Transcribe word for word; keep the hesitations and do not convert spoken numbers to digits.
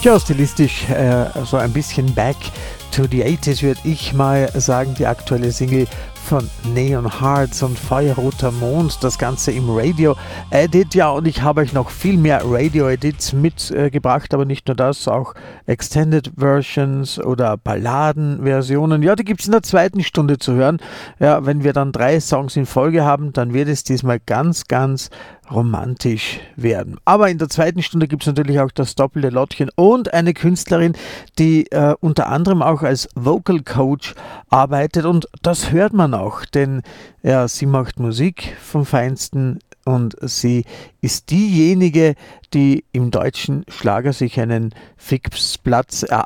Ja, stilistisch äh, so ein bisschen back to the eighties würde ich mal sagen, die aktuelle Single von Neon Hearts und Feuerroter Mond, das Ganze im Radio-Edit. Ja, und ich habe euch noch viel mehr Radio-Edits mitgebracht, äh, aber nicht nur das, auch Extended Versions oder Balladen-Versionen. Ja, die gibt es in der zweiten Stunde zu hören. Ja, wenn wir dann drei Songs in Folge haben, dann wird es diesmal ganz, ganz romantisch werden. Aber in der zweiten Stunde gibt es natürlich auch das doppelte Lottchen und eine Künstlerin, die äh, unter anderem auch als Vocal Coach arbeitet, und das hört man auch, denn ja, sie macht Musik vom Feinsten und sie ist diejenige, die im deutschen Schlager sich einen Fixplatz erarbeitet